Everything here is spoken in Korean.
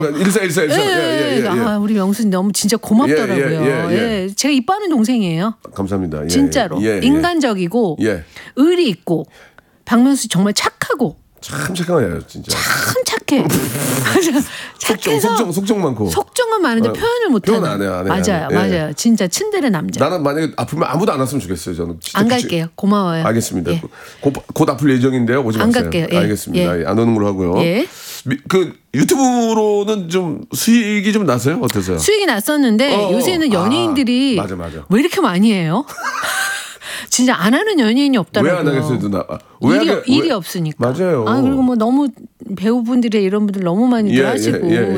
1414. 예. 아, 우리 명수님 너무 진짜 고맙더라고요. 예. 제가 이뻐하는 동생이에요. 감사합니다. 진짜로. 인간적이고 의리 있고 박명수 정말 착하고 참 착한 애예요, 진짜. 참 착해. 착해서 속정 많고. 속정은 많은데 표현을 못하는. 표현 안 해요. 맞아요. 진짜 츤데레 남자. 나는 만약에 아프면 아무도 안 왔으면 좋겠어요. 저는 진짜 안 갈게요. 고마워요. 알겠습니다. 곧 아플 예정인데요. 오지 마세요. 안 갈게요. 알겠습니다. 안 오는 걸로 하고요. 그 유튜브로는 좀 수익이 좀 나서요? 어떠세요? 수익이 났었는데 요새는 연예인들이 맞아. 왜 이렇게 많이 해요? 진짜 안 하는 연예인이 없더라고요. 왜 안 하겠어요, 누나? 일이 없으니까. 맞아요. 그리고 뭐 너무 배우분들이 이런 분들 너무 많이 하시고